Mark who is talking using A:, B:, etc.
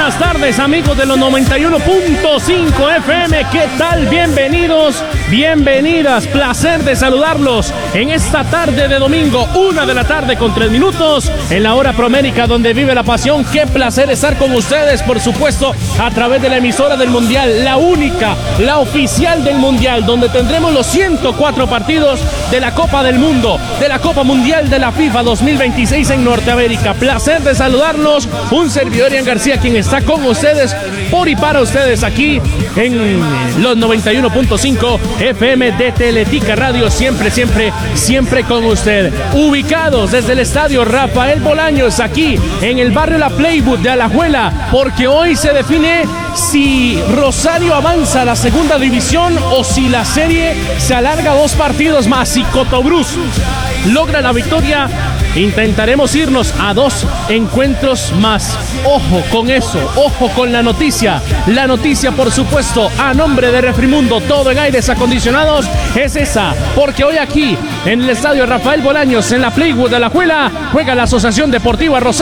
A: buenas tardes, amigos de los 91.5 FM. ¿Qué tal? Bienvenidos, bienvenidas. Placer de saludarlos en esta tarde de domingo, 1:03 en la hora promérica donde vive la pasión. Qué placer estar con ustedes, por supuesto, a través de la emisora del Mundial, la única, la oficial del Mundial, donde tendremos los 104 partidos de la Copa del Mundo, de la Copa Mundial de la FIFA 2026 en Norteamérica. Placer de saludarlos, un servidor Ian García, quien está con ustedes, por y para ustedes, aquí en los 91.5 FM de Teletica Radio, siempre con usted. Ubicados desde el estadio Rafael Bolaños, aquí en el barrio La Playwood de Alajuela, porque hoy se define si Rosario avanza a la segunda división o si la serie se alarga 2 partidos más. Si Cotobruz logra la victoria, intentaremos irnos a 2 encuentros más. Ojo con eso, ojo con la noticia. La noticia, por supuesto, a nombre de Refrimundo, todo en aires acondicionados, es esa, porque hoy aquí en el estadio Rafael Bolaños, en la Playwood de Alajuela, juega la Asociación Deportiva Rosario